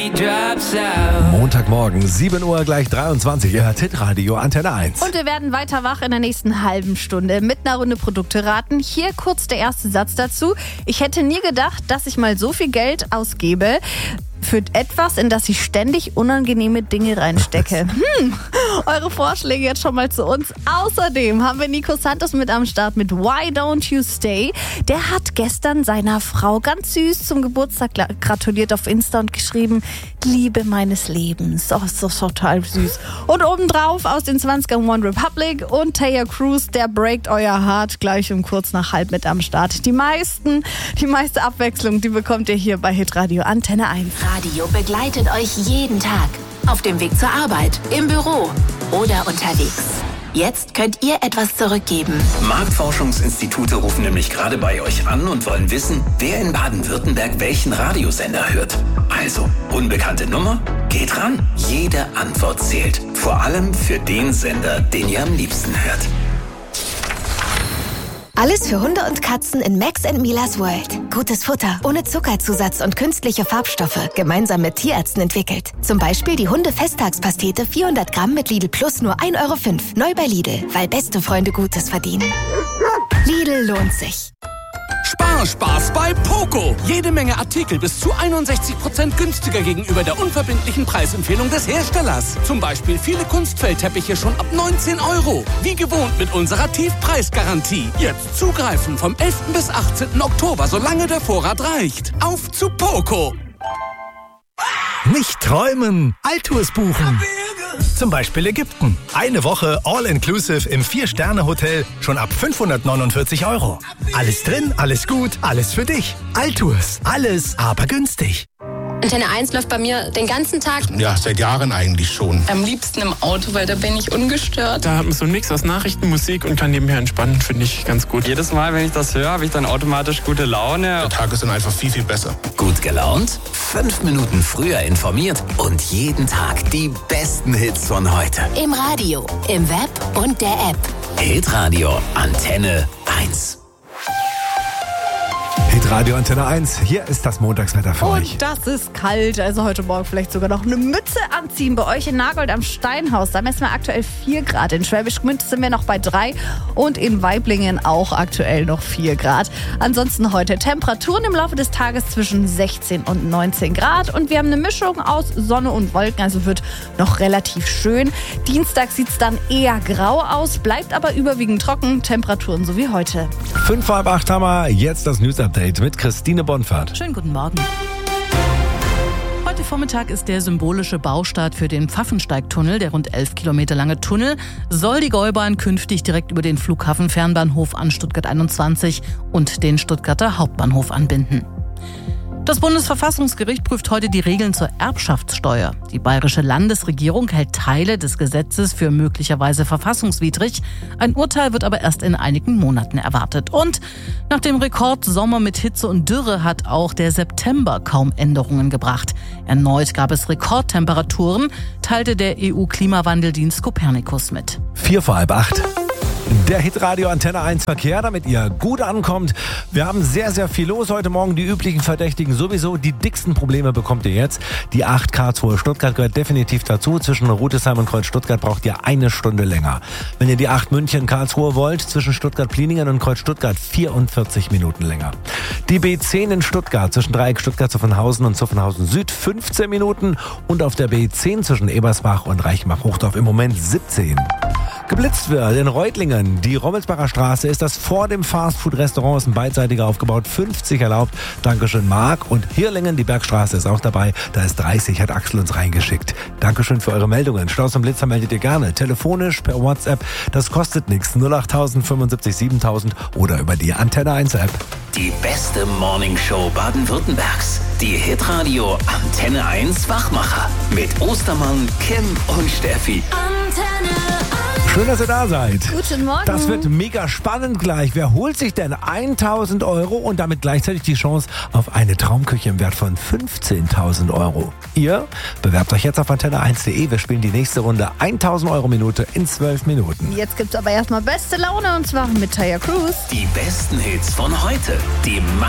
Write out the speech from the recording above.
Montagmorgen, 7 Uhr gleich 23. Ihr hört Hitradio Antenne 1. Und wir werden weiter wach in der nächsten halben Stunde mit einer Runde Produkte raten. Hier kurz der erste Satz dazu. Ich hätte nie gedacht, dass ich mal so viel Geld ausgebe für etwas, in das ich ständig unangenehme Dinge reinstecke. Eure Vorschläge jetzt schon mal zu uns. Außerdem haben wir Nico Santos mit am Start mit Why Don't You Stay. Der hat gestern seiner Frau ganz süß zum Geburtstag gratuliert auf Insta und geschrieben, Liebe meines Lebens. Oh, ist doch total süß. Und obendrauf aus den 20ern One Republic und Taylor Cruz, der breakt euer Heart gleich um kurz nach halb mit am Start. Die meiste Abwechslung, die bekommt ihr hier bei Hitradio Antenne 1. Radio begleitet euch jeden Tag. Auf dem Weg zur Arbeit, im Büro oder unterwegs. Jetzt könnt ihr etwas zurückgeben. Marktforschungsinstitute rufen nämlich gerade bei euch an und wollen wissen, wer in Baden-Württemberg welchen Radiosender hört. Also, unbekannte Nummer? Geht ran. Jede Antwort zählt. Vor allem für den Sender, den ihr am liebsten hört. Alles für Hunde und Katzen in Max & Milas World. Gutes Futter, ohne Zuckerzusatz und künstliche Farbstoffe. Gemeinsam mit Tierärzten entwickelt. Zum Beispiel die Hunde-Festtagspastete 400 Gramm mit Lidl Plus nur 1,05 €. Neu bei Lidl, weil beste Freunde Gutes verdienen. Lidl lohnt sich. Spaß bei Poco. Jede Menge Artikel bis zu 61% günstiger gegenüber der unverbindlichen Preisempfehlung des Herstellers. Zum Beispiel viele Kunstfellteppiche schon ab 19 €. Wie gewohnt mit unserer Tiefpreisgarantie. Jetzt zugreifen vom 11. bis 18. Oktober, solange der Vorrat reicht. Auf zu Poco. Nicht träumen, Altours buchen. Zum Beispiel Ägypten. Eine Woche All-Inclusive im 4-Sterne-Hotel schon ab 549 €. Alles drin, alles gut, alles für dich. Altours. Alles, aber günstig. Antenne 1 läuft bei mir den ganzen Tag. Ja, seit Jahren eigentlich schon. Am liebsten im Auto, weil da bin ich ungestört. Da hat man so einen Mix aus Nachrichten, Musik und kann nebenher entspannen, finde ich ganz gut. Jedes Mal, wenn ich das höre, habe ich dann automatisch gute Laune. Der Tag ist dann einfach viel, viel besser. Gut gelaunt? 5 Minuten früher informiert und jeden Tag die besten Hits von heute. Im Radio, im Web und der App. Hitradio Antenne 1. Hitradio Antenne 1, hier ist das Montagswetter für euch. Und das ist kalt, also heute Morgen vielleicht sogar noch eine Mütze anziehen. Bei euch in Nagold am Steinhaus, da messen wir aktuell 4 Grad. In Schwäbisch Gmünd sind wir noch bei 3 und in Waiblingen auch aktuell noch 4 Grad. Ansonsten heute Temperaturen im Laufe des Tages zwischen 16 und 19 Grad. Und wir haben eine Mischung aus Sonne und Wolken, also wird noch relativ schön. Dienstag sieht es dann eher grau aus, bleibt aber überwiegend trocken. Temperaturen so wie heute. 7:45 haben wir jetzt das News-Update mit Christine Bonfahrt. Schönen guten Morgen. Heute Vormittag ist der symbolische Baustart für den Pfaffensteigtunnel. Der rund 11 Kilometer lange Tunnel soll die Gäubahn künftig direkt über den Flughafen-Fernbahnhof an Stuttgart 21 und den Stuttgarter Hauptbahnhof anbinden. Das Bundesverfassungsgericht prüft heute die Regeln zur Erbschaftssteuer. Die bayerische Landesregierung hält Teile des Gesetzes für möglicherweise verfassungswidrig. Ein Urteil wird aber erst in einigen Monaten erwartet. Und nach dem Rekordsommer mit Hitze und Dürre hat auch der September kaum Änderungen gebracht. Erneut gab es Rekordtemperaturen, teilte der EU-Klimawandeldienst Copernicus mit. 7:45. Der Hitradio Antenne 1 Verkehr, damit ihr gut ankommt. Wir haben sehr, sehr viel los heute Morgen. Die üblichen Verdächtigen sowieso. Die dicksten Probleme bekommt ihr jetzt. Die 8 Karlsruhe Stuttgart gehört definitiv dazu. Zwischen Rudesheim und Kreuz Stuttgart braucht ihr 1 Stunde länger. Wenn ihr die 8 München Karlsruhe wollt, zwischen Stuttgart-Pliningen und Kreuz Stuttgart 44 Minuten länger. Die B10 in Stuttgart zwischen Dreieck Stuttgart-Zuffenhausen und Zuffenhausen Süd 15 Minuten. Und auf der B10 zwischen Ebersbach und Reichenbach-Hochdorf im Moment 17. Geblitzt wird in Reutlingen. Die Rommelsbacher Straße ist das vor dem Fastfood-Restaurant, ist ein beidseitiger aufgebaut, 50 erlaubt. Dankeschön, Marc. Und Hirlingen, die Bergstraße ist auch dabei, da ist 30, hat Axel uns reingeschickt. Dankeschön für eure Meldungen. Staus und Blitzer meldet ihr gerne. Telefonisch, per WhatsApp, das kostet nichts. 08000 75 7000 oder über die Antenne 1 App. Die beste Morningshow Baden-Württembergs. Die Hitradio Antenne 1 Wachmacher. Mit Ostermann, Kim und Steffi. Antenne 1. Schön, dass ihr da seid. Guten Morgen. Das wird mega spannend gleich. Wer holt sich denn 1.000 € und damit gleichzeitig die Chance auf eine Traumküche im Wert von 15.000 €? Ihr bewerbt euch jetzt auf antenne1.de. Wir spielen die nächste Runde 1.000 € Minute in 12 Minuten. Jetzt gibt's aber erstmal beste Laune und zwar mit Taylor Cruz. Die besten Hits von heute. Die